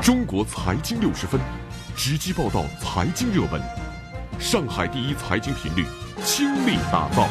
中国财经60分，直击报道财经热门，上海第一财经频率倾力打造。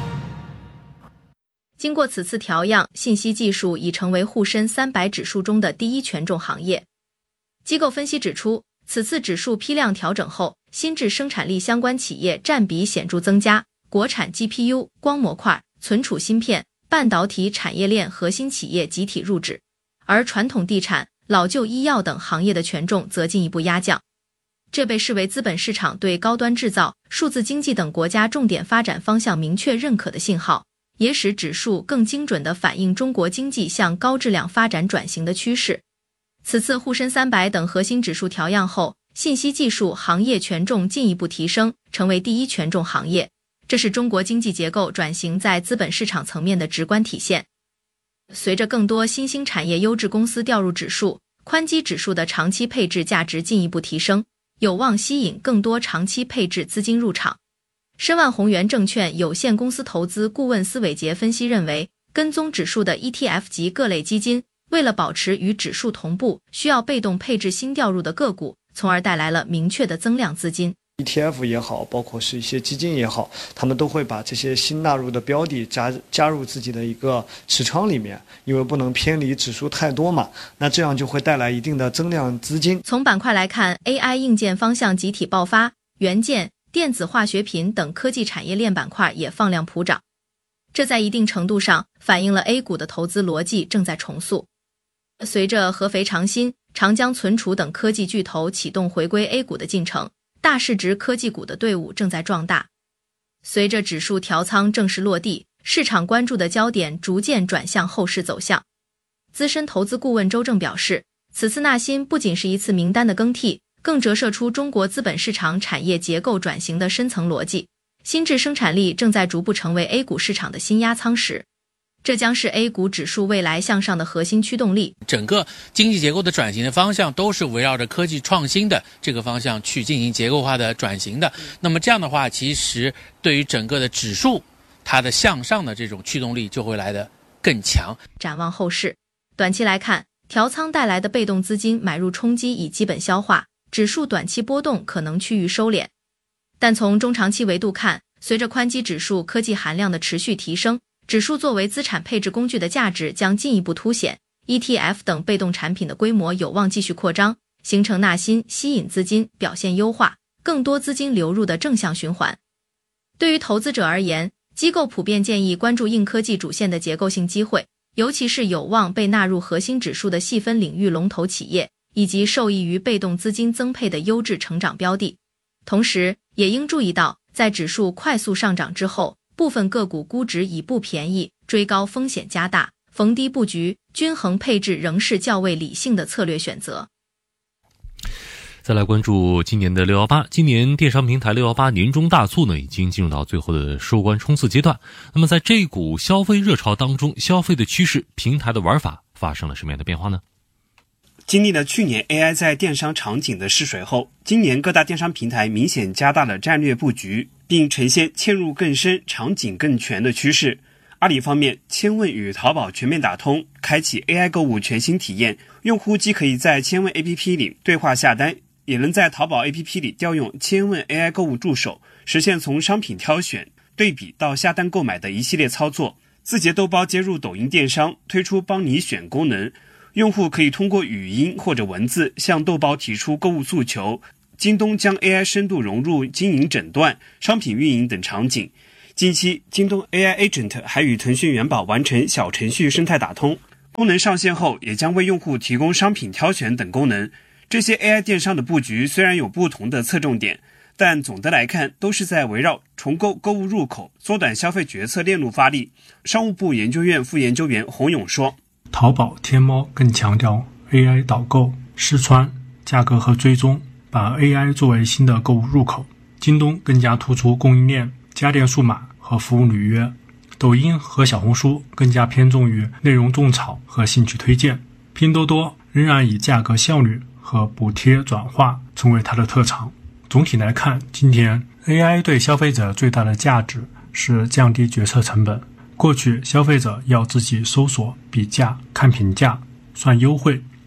经过此次调样，信息技术已成为沪深300指数中的第一权重行业。机构分析指出，此次指数批量调整后，新质生产力相关企业占比显著增加，国产 GPU、光模块、存储芯片、半导体产业链核心企业集体入指，而传统地产、老旧医药等行业的权重则进一步压降。这被视为资本市场对高端制造、数字经济等国家重点发展方向明确认可的信号，也使指数更精准地反映中国经济向高质量发展转型的趋势。此次沪深300等核心指数调样后，信息技术行业权重进一步提升，成为第一权重行业，这是中国经济结构转型在资本市场层面的直观体现。随着更多新兴产业优质公司调入指数，宽基指数的长期配置价值进一步提升，有望吸引更多长期配置资金入场。申万宏源证券有限公司投资顾问司伟杰分析认为，跟踪指数的 ETF 及各类基金，为了保持与指数同步，需要被动配置新调入的个股，从而带来了明确的增量资金。 ETF 也好，包括是一些基金也好，他们都会把这些新纳入的标的加入自己的一个持仓里面，因为不能偏离指数太多嘛，那这样就会带来一定的增量资金。 从板块来看， AI 硬件方向集体爆发，元件、电子化学品等科技产业链板块也放量普涨，这在一定程度上反映了 A 股的投资逻辑正在重塑。随着合肥长鑫、长江存储等科技巨头启动回归 A 股的进程，大市值科技股的队伍正在壮大。随着指数调仓正式落地，市场关注的焦点逐渐转向后市走向。资深投资顾问周正表示，此次纳新不仅是一次名单的更替，更折射出中国资本市场产业结构转型的深层逻辑。新质生产力正在逐步成为 A 股市场的新压舱石，这将是 A 股指数未来向上的核心驱动力。 整个经济结构的转型的方向都是围绕着科技创新的这个方向去进行结构化的转型的。那么这样的话，其实对于整个的指数，它的向上的这种驱动力就会来得更强。 展望后市，短期来看，调仓带来的被动资金买入冲击已基本消化，指数短期波动可能趋于收敛。但从中长期维度看，随着宽基指数科技含量的持续提升，指数作为资产配置工具的价值将进一步凸显， ETF 等被动产品的规模有望继续扩张，形成纳新、吸引资金、表现优化、更多资金流入的正向循环。对于投资者而言，机构普遍建议关注硬科技主线的结构性机会，尤其是有望被纳入核心指数的细分领域龙头企业，以及受益于被动资金增配的优质成长标的。同时，也应注意到，在指数快速上涨之后，部分个股估值已不便宜，追高风险加大，逢低布局，均衡配置仍是较为理性的策略选择。 再来关注今年的618，今年电商平台618年终大促呢，已经进入到最后的收官冲刺阶段。那么在这股消费热潮当中，消费的趋势、平台的玩法发生了什么样的变化呢？ 经历了去年 AI 在电商场景的试水后，今年各大电商平台明显加大了战略布局，并呈现嵌入更深、场景更全的趋势。阿里方面，千问与淘宝全面打通，开启 AI 购物全新体验，用户既可以在千问 APP 里对话下单，也能在淘宝 APP 里调用千问 AI 购物助手，实现从商品挑选、对比到下单购买的一系列操作。字节豆包接入抖音电商，推出帮你选功能，用户可以通过语音或者文字向豆包提出购物诉求。京东将 AI 深度融入经营诊断、商品运营等场景。近期，京东 AI Agent 还与腾讯元宝完成小程序生态打通，功能上线后也将为用户提供商品挑选等功能。这些 AI 电商的布局虽然有不同的侧重点，但总的来看都是在围绕重构购物入口、缩短消费决策链路发力。商务部研究院副研究员洪勇说， 淘宝、天猫更强调 AI 导购、试穿、价格和追踪，把 AI 作为新的购物入口。京东更加突出供应链、家电数码和服务履约。抖音和小红书更加偏重于内容种草和兴趣推荐。拼多多仍然以价格效率和补贴转化成为它的特长。总体来看，今天 AI 对消费者最大的价值是降低决策成本。过去消费者要自己搜索、比价、看评价、算优惠，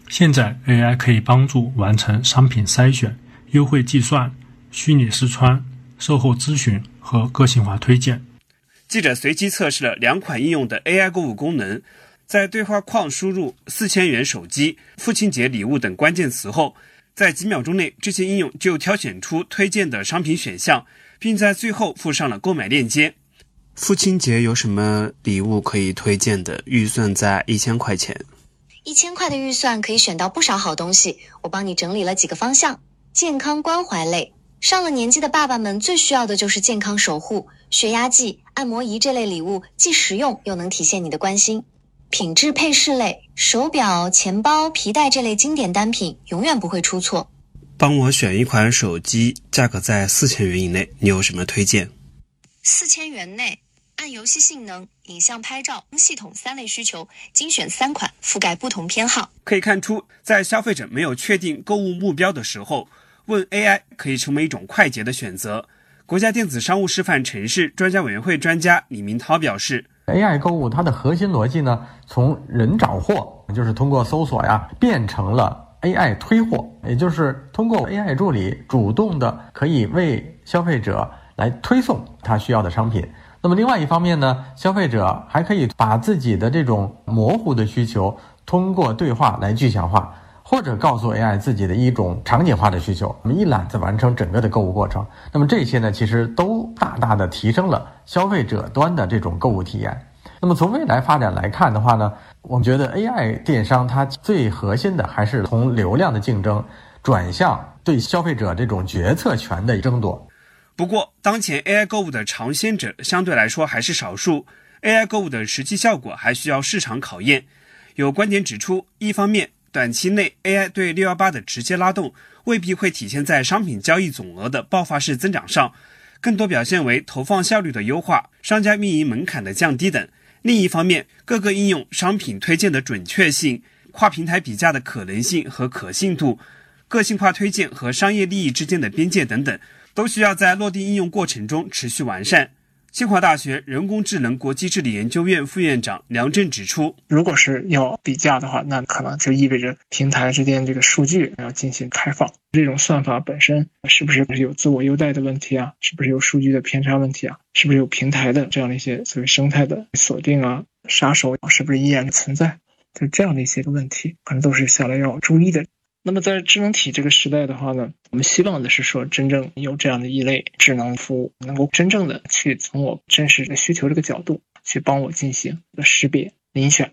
现在 AI 可以帮助完成商品筛选、优惠计算、虚拟试穿、售后咨询和个性化推荐。 记者随机测试了2款应用的 AI 购物功能，在对话框输入4000元手机、父亲节礼物等关键词后，在几秒钟内这些应用就挑选出推荐的商品选项，并在最后附上了购买链接。父亲节有什么礼物可以推荐的？预算在1000块钱。 1000块的预算可以选到不少好东西，我帮你整理了几个方向。健康关怀类，上了年纪的爸爸们最需要的就是健康守护，血压计、按摩仪这类礼物既实用又能体现你的关心。品质配饰类，手表、钱包、皮带这类经典单品永远不会出错。 帮我选一款手机，价格在4000元以内，你有什么推荐 ？4000元内，按游戏性能、影像拍照、系统3类需求，精选3款，覆盖不同偏好。 可以看出，在消费者没有确定购物目标的时候，问 AI 可以成为一种快捷的选择。国家电子商务示范城市专家委员会专家李明涛表示， AI 购物它的核心逻辑呢，从人找货，就是通过搜索呀，变成了 AI 推货，也就是通过 AI 助理主动的可以为消费者来推送他需要的商品。那么另外一方面呢，消费者还可以把自己的这种模糊的需求通过对话来具象化，或者告诉 AI 自己的一种场景化的需求，我们一揽子完成整个的购物过程。那么这些呢，其实都大大的提升了消费者端的这种购物体验。那么从未来发展来看的话呢，我们觉得 AI 电商它最核心的还是从流量的竞争转向对消费者这种决策权的争夺。 不过，当前 AI 购物的尝鲜者相对来说还是少数， AI 购物的实际效果还需要市场考验。有观点指出，一方面，短期内 AI 对618的直接拉动未必会体现在商品交易总额的爆发式增长上，更多表现为投放效率的优化、商家运营门槛的降低等。另一方面，各个应用商品推荐的准确性、跨平台比价的可能性和可信度、个性化推荐和商业利益之间的边界等等，都需要在落地应用过程中持续完善。清华大学人工智能国际治理研究院副院长梁振指出， 如果是要比价的话，那可能就意味着平台之间这个数据要进行开放，这种算法本身是不是有自我优待的问题啊，是不是有数据的偏差问题啊，是不是有平台的这样的一些所谓生态的锁定啊，杀手是不是依然存在，就这样的一些个问题可能都是下来要注意的。那么在智能体这个时代的话呢，我们希望的是说真正有这样的一类智能服务，能够真正的去从我真实的需求这个角度去帮我进行识别遴选。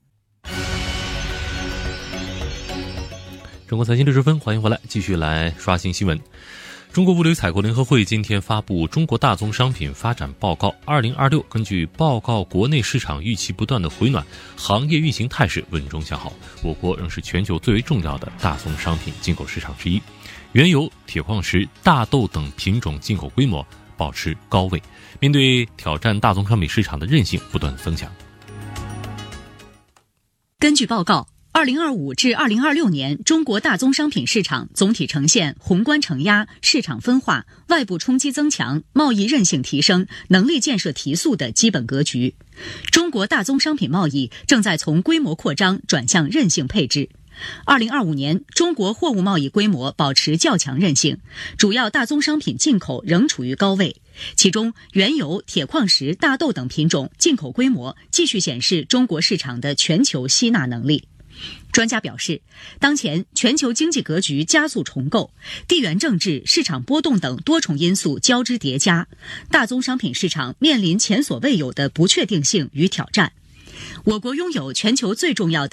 中国财经60分，欢迎回来，继续来刷新新闻。中国物流采购联合会今天发布《中国大宗商品发展报告2026》，根据报告，国内市场预期不断的回暖，行业运行态势稳中向好，我国仍是全球最为重要的大宗商品进口市场之一。原油、铁矿石、大豆等品种进口规模保持高位，面对挑战大宗商品市场的韧性不断增强。 根据报告，2025至2026年，中国大宗商品市场总体呈现宏观承压、市场分化、外部冲击增强、贸易韧性提升、能力建设提速的基本格局。中国大宗商品贸易正在从规模扩张转向韧性配置。2025年，中国货物贸易规模保持较强韧性，主要大宗商品进口仍处于高位，其中原油、铁矿石、大豆等品种进口规模继续显示中国市场的全球吸纳能力。专家表示，当前全球经济格局加速重构，地缘政治、市场波动等多重因素交织叠加，大宗商品市场面临前所未有的不确定性与挑战。我国拥有全球最重要的